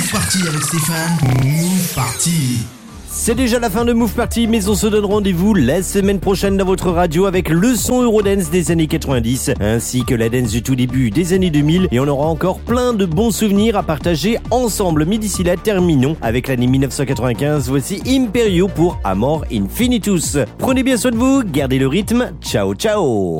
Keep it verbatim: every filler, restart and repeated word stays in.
Move Party avec Stéphane. Move Party. C'est déjà la fin de Move Party, mais on se donne rendez-vous la semaine prochaine dans votre radio avec le son Eurodance des années quatre-vingt-dix, ainsi que la dance du tout début des années deux mille, et on aura encore plein de bons souvenirs à partager ensemble. Mais d'ici là, terminons avec l'année dix-neuf cent quatre-vingt-quinze. Voici Imperio pour Amor Infinitus. Prenez bien soin de vous, gardez le rythme. Ciao, ciao.